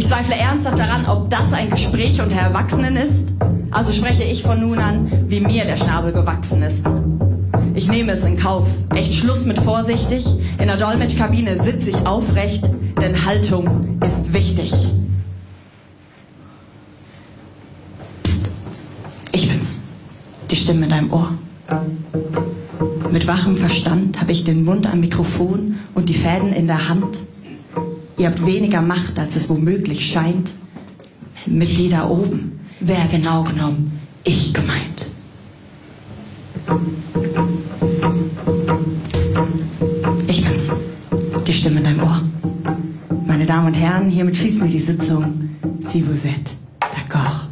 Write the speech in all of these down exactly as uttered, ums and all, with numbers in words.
zweifle ernsthaft daran, ob das ein Gespräch unter Erwachsenen ist. Also spreche ich von nun an, wie mir der Schnabel gewachsen ist. Ich nehme es in Kauf. Echt Schluss mit vorsichtig. In der Dolmetschkabine sitze ich aufrecht, denn Haltung ist wichtig. Psst. Ich bin's. Die Stimme in deinem Ohr. Mit wachem Verstand habe ich den Mund am Mikrofon und die Fäden in der Hand. Ihr habt weniger Macht, als es womöglich scheint. Mit die da oben wäre genau genommen ich gemeint. Psst. Ich bin's. Die Stimme in deinem Ohr. Meine Damen und Herren, hiermit schließen wir die Sitzung. Si vous êtes d'accord.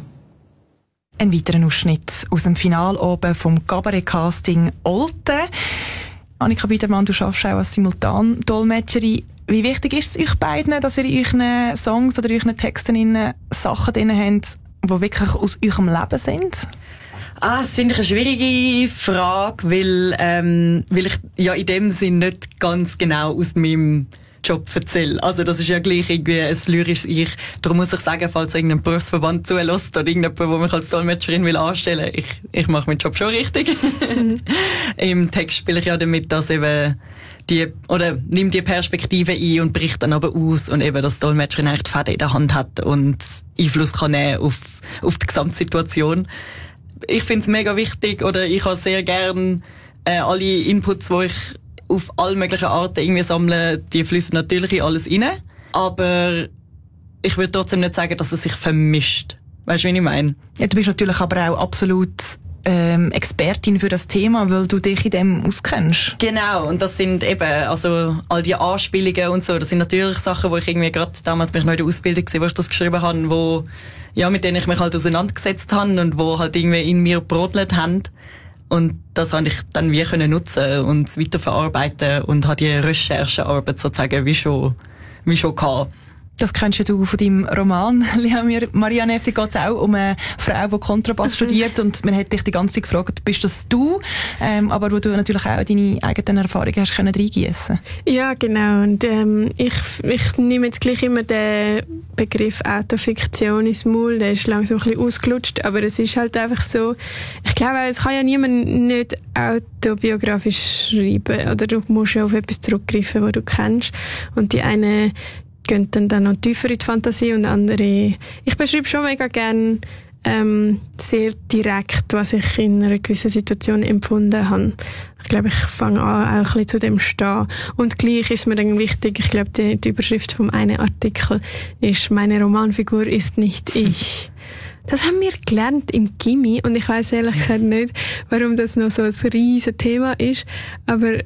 Ein weiterer Ausschnitt aus dem Finale oben vom Cabaret-Casting Olten. Annika Biedermann, du arbeitest auch als Simultandolmetscherin. Wie wichtig ist es euch beiden, dass ihr in euren Songs oder in euren Texten Sachen drin habt, die wirklich aus eurem Leben sind? Ah, das finde ich eine schwierige Frage, weil, ähm, weil ich ja in dem Sinn nicht ganz genau aus meinem Job erzähle. Also das ist ja gleich irgendwie ein lyrisches Ich. Darum muss ich sagen, falls irgendein Berufsverband zulässt oder irgendjemand, der mich als Dolmetscherin will anstellen, ich, ich mache meinen Job schon richtig. Mhm. Im Text spiele ich ja damit, dass eben die, oder nimm die Perspektive ein und bricht dann aber aus und eben, dass die Dolmetscherin eigentlich die Fäden in der Hand hat und Einfluss kann nehmen auf, auf die Gesamtsituation. Ich finde es mega wichtig, oder ich habe sehr gern äh, alle Inputs, die ich auf alle möglichen Arten irgendwie sammeln, die fließen natürlich in alles rein. Aber ich würde trotzdem nicht sagen, dass es sich vermischt. Weißt du, wie ich meine? Ja, du bist natürlich aber auch absolut ähm, Expertin für das Thema, weil du dich in dem auskennst. Genau, und das sind eben, also all die Anspielungen und so, das sind natürlich Sachen, wo ich irgendwie gerade damals bin ich noch in der Ausbildung gewesen, wo ich das geschrieben habe, wo, ja, mit denen ich mich halt auseinandergesetzt habe und wo halt irgendwie in mir brodelt haben. Und das konnte ich dann wie können nutzen und weiterverarbeiten und habe die Recherchearbeit sozusagen wie schon, wie schon gehabt. Das kennst du von deinem Roman, Marianne F. Da geht es auch um eine Frau, die Kontrabass studiert und man hat dich die ganze Zeit gefragt, bist das du? Ähm, aber wo du natürlich auch deine eigenen Erfahrungen hast können reingießen. Ja, genau. Und ähm, ich, ich nehme jetzt gleich immer den Begriff Autofiktion ins Maul, der ist langsam ein bisschen ausgelutscht, aber es ist halt einfach so, ich glaube, es kann ja niemand nicht autobiografisch schreiben oder du musst ja auf etwas zurückgreifen, was du kennst und die eine gehen dann, dann noch tiefer in die Fantasie und andere... Ich beschreibe schon mega gerne ähm, sehr direkt, was ich in einer gewissen Situation empfunden habe. Ich glaube, ich fange an, auch ein bisschen zu dem stehen. Und gleich ist mir dann wichtig, ich glaube, die, die Überschrift vom einen Artikel ist «Meine Romanfigur ist nicht ich». Das haben wir gelernt im Gymi und ich weiss ehrlich gesagt nicht, warum das noch so ein riesen Thema ist, aber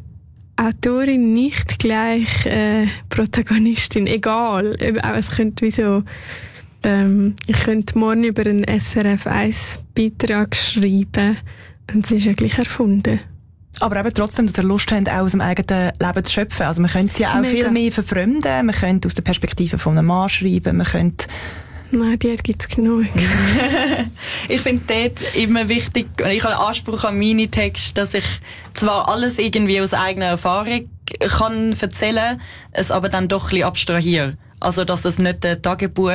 Autorin nicht gleich äh, Protagonistin, egal. Es könnte wie so, ähm, ich könnte morgen über einen S R F eins Beitrag schreiben und es ist ja gleich erfunden. Aber eben trotzdem, dass ihr Lust habt, auch aus dem eigenen Leben zu schöpfen. Also man könnte es ja auch Mega. viel mehr verfremden, man könnte aus der Perspektive von einem Mann schreiben, man könnte... Nein, die gibt's genug. Ich finde dort immer wichtig, und ich habe Anspruch an meine Texte, dass ich zwar alles irgendwie aus eigener Erfahrung kann erzählen, es aber dann doch ein bisschen abstrahiere. Also, dass das nicht der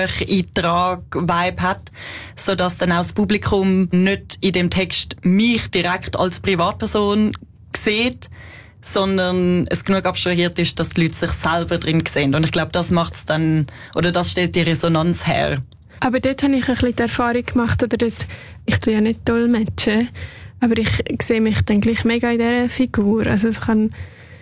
Tagebucheintrag-Vibe hat, sodass dann auch das Publikum nicht in dem Text mich direkt als Privatperson sieht, sondern es genug abstrahiert ist, dass die Leute sich selber drin sehen. Und ich glaube, das macht's dann, oder das stellt die Resonanz her. Aber dort habe ich ein bisschen die Erfahrung gemacht, oder das, ich tue ja nicht dolmetschen, aber ich sehe mich dann gleich mega in dieser Figur. Also es kann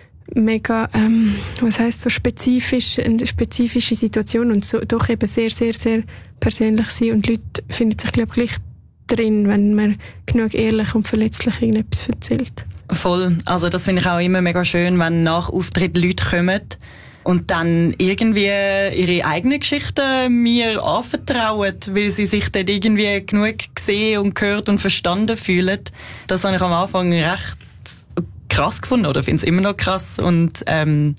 mega, ähm, was heisst so spezifisch, eine spezifische Situation und so, doch eben sehr, sehr, sehr persönlich sein. Und die Leute finden sich, glaube ich, gleich drin, wenn man genug ehrlich und verletzlich irgendetwas erzählt. Voll. Also das finde ich auch immer mega schön, wenn nach Auftritt Leute kommen und dann irgendwie ihre eigenen Geschichten mir anvertrauen, weil sie sich dort irgendwie genug gesehen und gehört und verstanden fühlen. Das habe ich am Anfang recht krass gefunden, oder finde es immer noch krass und ähm,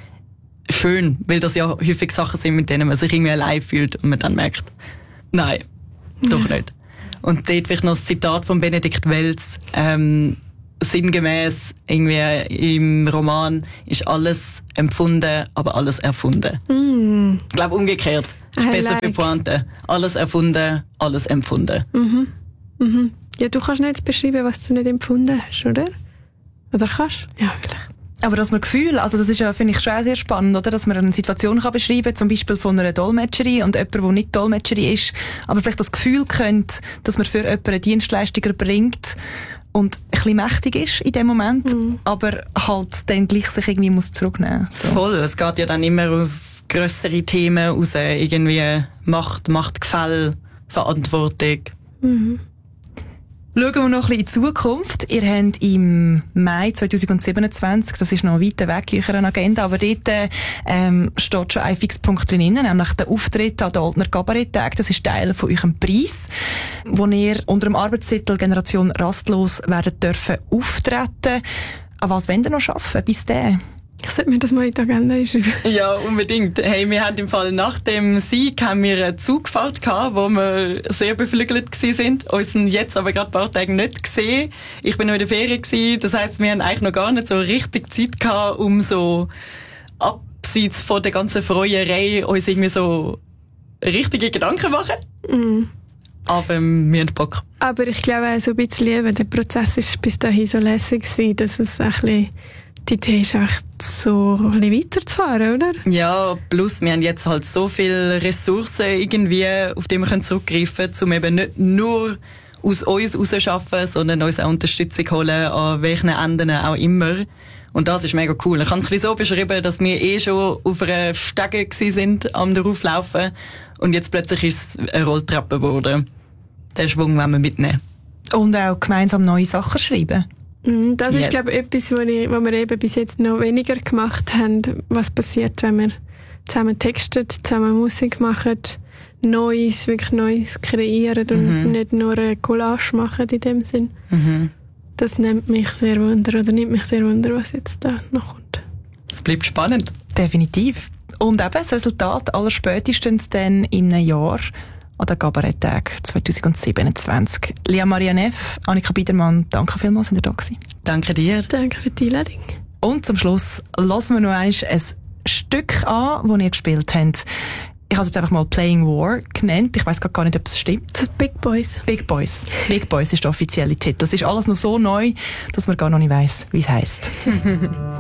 schön, weil das ja häufig Sachen sind, mit denen man sich irgendwie allein fühlt und man dann merkt, nein, doch nicht. Und dort vielleicht noch das Zitat von Benedikt Welz, ähm, sinngemäß irgendwie im Roman ist alles empfunden, aber alles erfunden. Mm. Ich glaube umgekehrt. Ist I besser like. für Pointe. Alles erfunden, alles empfunden. Mhm. Mhm. Ja, du kannst nicht beschreiben, was du nicht empfunden hast, oder? Oder kannst? Ja, vielleicht. Aber dass man Gefühl, also das ist ja, finde ich, schon auch sehr spannend, oder? Dass man eine Situation kann beschreiben, zum Beispiel von einer Dolmetscherin und jemand, der nicht Dolmetscherin ist, aber vielleicht das Gefühl könnte, dass man für jemanden eine Dienstleistung erbringt und ein bisschen mächtig ist in dem Moment, mhm. aber halt dann gleich sich irgendwie muss zurücknehmen. So. Voll, es geht ja dann immer auf grössere Themen raus, irgendwie Macht, Machtgefälle, Verantwortung. Mhm. Schauen wir noch ein bisschen in die Zukunft. Ihr habt im Mai zwanzig siebenundzwanzig, das ist noch weiter weg in eurer Agenda, aber dort ähm, steht schon ein Fixpunkt drin, nämlich der Auftritt an den Oltner Kabaretttag. Das ist Teil von eurem Preis, wo ihr unter dem Arbeitstitel Generation Rastlos werden dürfen auftreten. An was wollt ihr noch arbeiten bis dahin? Ich sollte mir das mal in die Agenda schreiben. Ja, unbedingt. Hey, wir haben im Fall nach dem Sieg haben wir eine Zugfahrt gehabt, wo wir sehr beflügelt gewesen sind. Uns jetzt aber gerade ein paar Tage nicht gesehen. Ich bin noch in der Ferien gewesen. Das heisst, wir haben eigentlich noch gar nicht so richtig Zeit gehabt, um so abseits von der ganzen Freuerei uns irgendwie so richtige Gedanken zu machen. Mm. Aber wir haben Bock. Aber ich glaube auch so ein bisschen, eben, der Prozess ist bis dahin so lässig gewesen, dass es ein bisschen die Idee ist echt so ein bisschen weiterzufahren, oder? Ja, plus wir haben jetzt halt so viele Ressourcen irgendwie, auf die wir zurückgreifen können, um eben nicht nur aus uns rauszuschaffen, sondern uns auch Unterstützung holen, an welchen Enden auch immer. Und das ist mega cool. Ich kann es ein bisschen so beschreiben, dass wir eh schon auf einer Stege gewesen sind, am Darauflaufen, und jetzt plötzlich ist es eine Rolltreppe geworden. Den Schwung wollen wir mitnehmen. Und auch gemeinsam neue Sachen schreiben. Das Yes. ist, glaube ich, etwas, was wir eben bis jetzt noch weniger gemacht haben. Was passiert, wenn wir zusammen texten, zusammen Musik machen, Neues, wirklich Neues kreieren und Mhm. nicht nur eine Collage machen in dem Sinn. Mhm. Das nimmt mich sehr wunder, oder nimmt mich sehr wunder, was jetzt da noch kommt. Es bleibt spannend. Definitiv. Und eben das Resultat allerspätestens dann in einem Jahr an den Kabaretttag zwanzig siebenundzwanzig. Lia Maria Neff, Annika Biedermann, danke vielmals, sind ihr da gewesen. Danke dir. Danke für die Einladung. Und zum Schluss lassen wir noch einmal ein Stück an, das ihr gespielt habt. Ich habe es jetzt einfach mal Playing War genannt. Ich weiss gar nicht, ob das stimmt. Big Boys. Big Boys. Big Boys ist der offizielle Titel. Das ist alles noch so neu, dass man gar noch nicht weiss, wie es heisst.